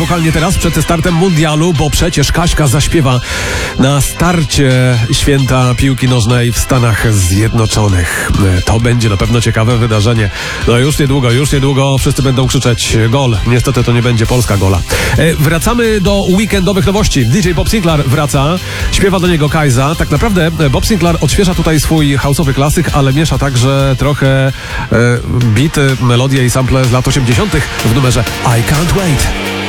wokalnie teraz przed startem mundialu, bo przecież Kaśka zaśpiewa na starcie święta piłki nożnej w Stanach Zjednoczonych. To będzie na pewno ciekawe wydarzenie. No już niedługo wszyscy będą krzyczeć gol. Niestety to nie będzie polska gola. Wracamy do weekendowych nowości. DJ Bob Sinclar wraca, śpiewa do niego Kajza. Tak naprawdę Bob Sinclar odświeża tutaj swój house'owy klasyk, ale miesza także trochę bity, melodie i sample z lat 80. w numerze I Can't Wait.